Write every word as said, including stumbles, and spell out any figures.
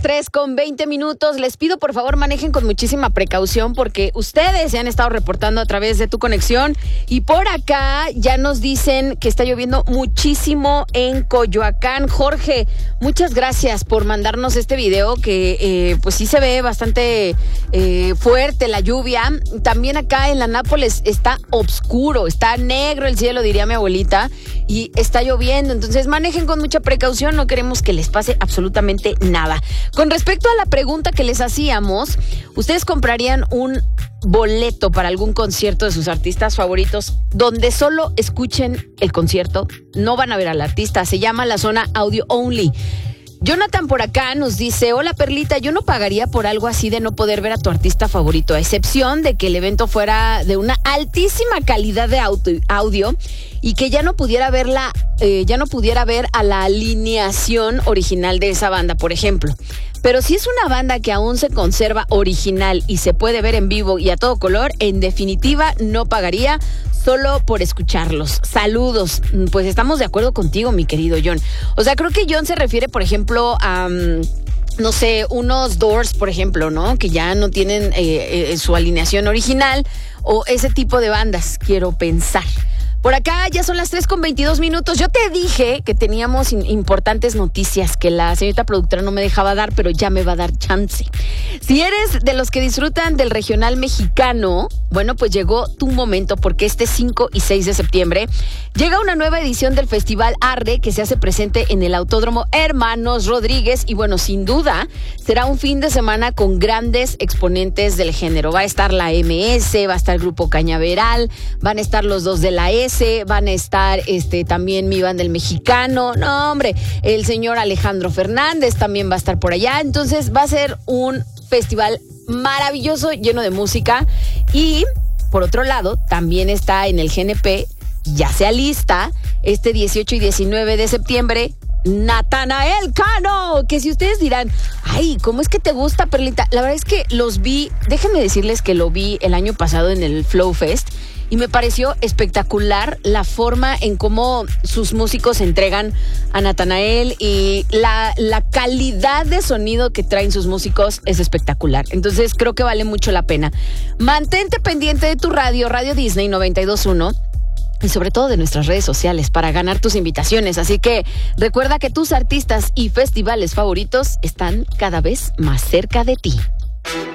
tres con veinte minutos. Les pido, por favor, manejen con muchísima precaución porque ustedes se han estado reportando a través de Tu Conexión y por acá ya nos dicen que está lloviendo muchísimo en Coyoacán. Jorge, muchas gracias por mandarnos este video que eh, pues sí se ve bastante eh, fuerte la lluvia. También acá en la Nápoles está oscuro, está negro el cielo, diría mi abuelita, y está lloviendo. Entonces manejen con mucha precaución, no queremos que les pase absolutamente nada. Con respecto a la pregunta que les hacíamos, ¿ustedes comprarían un boleto para algún concierto de sus artistas favoritos donde solo escuchen el concierto? No van a ver al artista, se llama la zona Audio Only. Jonathan por acá nos dice: hola Perlita, yo no pagaría por algo así de no poder ver a tu artista favorito, a excepción de que el evento fuera de una altísima calidad de audio y que ya no pudiera ver la, eh, ya no pudiera ver a la alineación original de esa banda, por ejemplo. Pero si es una banda que aún se conserva original y se puede ver en vivo y a todo color, en definitiva no pagaría solo por escucharlos. Saludos. Pues estamos de acuerdo contigo, mi querido John. O sea, creo que John se refiere, por ejemplo, a... Um, no sé, unos Doors, por ejemplo, ¿no? Que ya no tienen eh, eh, su alineación original o ese tipo de bandas, quiero pensar. Por acá ya son las tres con veintidós minutos. Yo te dije que teníamos in- importantes noticias que la señorita productora no me dejaba dar, pero ya me va a dar chance. Si eres de los que disfrutan del regional mexicano, bueno, pues llegó tu momento porque este cinco y seis de septiembre llega una nueva edición del Festival Arde que se hace presente en el Autódromo Hermanos Rodríguez y bueno, sin duda será un fin de semana con grandes exponentes del género. Va a estar la M S, va a estar el Grupo Cañaveral, van a estar los dos de la S, van a estar este también mi banda el mexicano, no hombre, el señor Alejandro Fernández también va a estar por allá. Entonces va a ser un festival maravilloso, lleno de música. Y por otro lado, también está en el G N P, ya se alista, este dieciocho y diecinueve de septiembre, Natanael Cano, que si ustedes dirán, ay, ¿cómo es que te gusta, Perlita? La verdad es que los vi, déjenme decirles que lo vi el año pasado en el Flow Fest y me pareció espectacular la forma en cómo sus músicos entregan a Natanael y la, la calidad de sonido que traen sus músicos es espectacular. Entonces creo que vale mucho la pena. Mantente pendiente de tu radio, Radio Disney noventa y dos punto uno. Y sobre todo de nuestras redes sociales para ganar tus invitaciones. Así que recuerda que tus artistas y festivales favoritos están cada vez más cerca de ti.